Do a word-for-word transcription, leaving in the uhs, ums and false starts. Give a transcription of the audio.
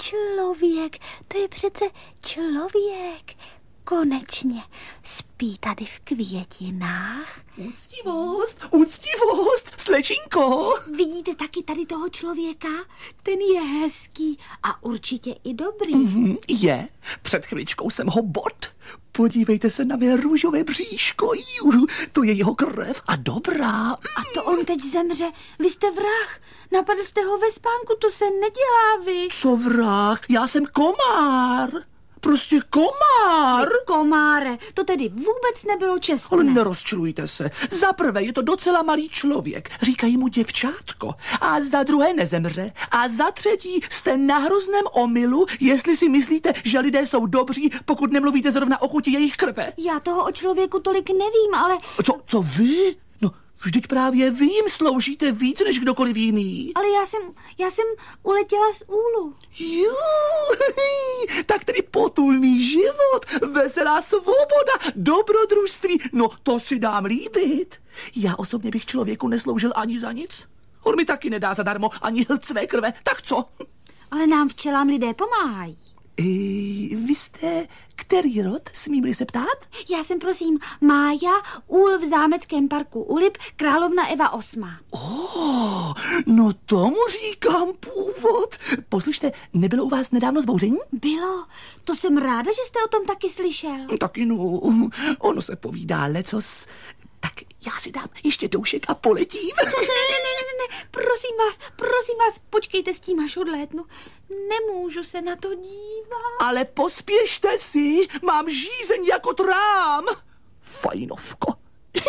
člověk, to je přece člověk. Konečně spí tady v květinách. Úctivost, úctivost, slečinko. Vidíte taky tady toho člověka? Ten je hezký a určitě i dobrý. Mm-hmm, je, před chviličkou jsem ho bod. Podívejte se na mé růžové bříško, Jú, to je jeho krev a dobrá. A to on teď zemře, vy jste vrah, napadl jste ho ve spánku, to se nedělá, vy. Co vrah, já jsem komár. Prostě komár. Komáre, to tedy vůbec nebylo čestné. Ale nerozčilujte se. Za prvé je to docela malý člověk, říkají mu děvčátko. A za druhé nezemře. A za třetí jste na hrozném omylu, jestli si myslíte, že lidé jsou dobří, pokud nemluvíte zrovna o chuti jejich krve. Já toho o člověku tolik nevím, ale... Co, co vy? No, vždyť právě vy jim sloužíte víc než kdokoliv jiný. Ale já jsem, já jsem uletěla z úlu. Jú, tak tedy potulný život, veselá svoboda, dobrodružství, no to si dám líbit. Já osobně bych člověku nesloužil ani za nic. On mi taky nedá zadarmo ani hlc své krve, tak co? Ale nám včelám lidé pomáhají. E, vy jste který rod, smím-li se ptát? Já jsem, prosím, Mája, úl v zámeckém parku Ulip, královna Eva osmá. Oh, no tomu říkám původ. Poslyšte, nebylo u vás nedávno zbouření? Bylo, to jsem ráda, že jste o tom taky slyšel. Taky no, ono se povídá lecos. Tak já si dám ještě doušek a poletím. Ne, ne, ne, ne, ne, prosím vás, prosím vás, počkejte s tím, až odlétnu. Nemůžu se na to dívat. Ale pospěšte si, mám žízeň jako trám. Fajnovko.